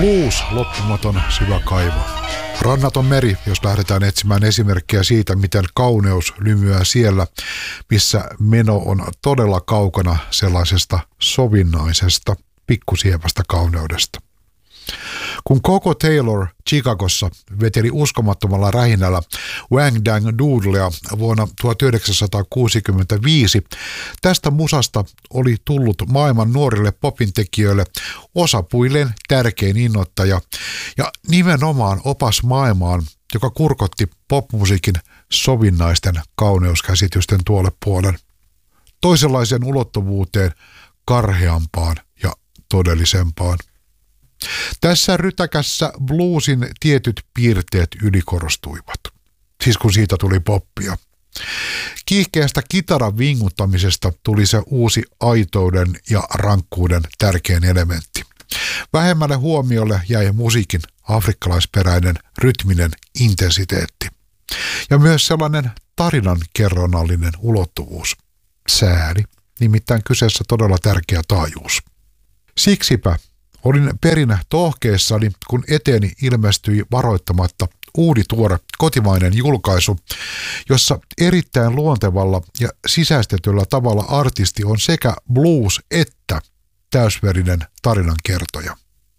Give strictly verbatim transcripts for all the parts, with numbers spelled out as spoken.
Blues, loppumaton syvä kaivo. Rannaton meri, jos lähdetään etsimään esimerkkejä siitä, miten kauneus lymyää siellä, missä meno on todella kaukana sellaisesta sovinnaisesta, pikkusievästä kauneudesta. Kun Coco Taylor Chicagossa veteli uskomattomalla rähinällä Wang Dang Doodlea vuonna tuhatyhdeksänsataakuusikymmentäviisi, tästä musasta oli tullut maailman nuorille popintekijöille osapuilleen tärkein innoittaja ja nimenomaan opas maailmaan, joka kurkotti popmusiikin sovinnaisten kauneuskäsitysten tuolle puolen, toisenlaiseen ulottuvuuteen, karheampaan ja todellisempaan. Tässä rytäkässä bluesin tietyt piirteet ylikorostuivat, siis kun siitä tuli poppia. Kiihkeästä kitaran vinguttamisesta tuli se uusi aitouden ja rankkuuden tärkein elementti. Vähemmälle huomiolle jäi musiikin afrikkalaisperäinen rytminen intensiteetti ja myös sellainen tarinankerronnallinen ulottuvuus. Sääli, nimittäin kyseessä todella tärkeä taajuus. Siksipä olin perin tohkeessani, kun eteeni ilmestyi varoittamatta uudituore kotimainen julkaisu, jossa erittäin luontevalla ja sisäistetyllä tavalla artisti on sekä blues että täysverinen tarinankertoja.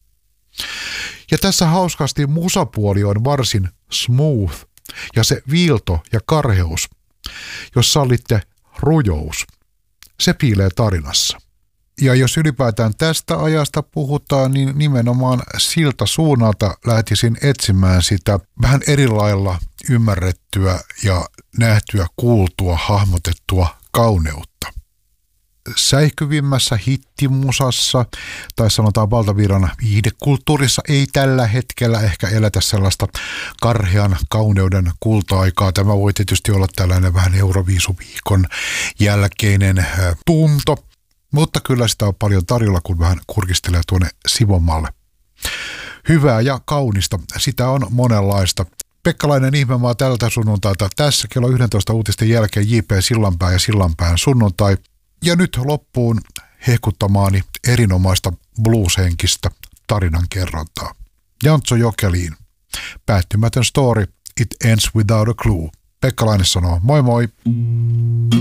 Ja tässä hauskasti musapuoli on varsin smooth ja se viilto ja karheus, jos sallitte rujous, se piilee tarinassa. Ja jos ylipäätään tästä ajasta puhutaan, niin nimenomaan siltä suunnalta lähtisin etsimään sitä vähän eri lailla ymmärrettyä ja nähtyä, kuultua, hahmotettua kauneutta. Säihkyvimmässä hittimusassa, tai sanotaan valtavirran viihdekulttuurissa, ei tällä hetkellä ehkä elätä sellaista karhean kauneuden kulta-aikaa. Tämä voi tietysti olla tällainen vähän Euroviisuviikon jälkeinen tunto. Mutta kyllä sitä on paljon tarjolla, kun vähän kurkistelee tuonne Sivonmaalle. Hyvää ja kaunista, sitä on monenlaista. Pekkalainen ihmemaa tältä sunnuntailta tässä kello yksitoista uutisten jälkeen J P Sillanpää ja Sillanpään sunnuntai. Ja nyt loppuun hehkuttamaani erinomaista blueshenkistä tarinankerrontaa. Jantso Jokeliin. Päättymätön story, it ends without a clue. Pekkalainen sanoo moi moi.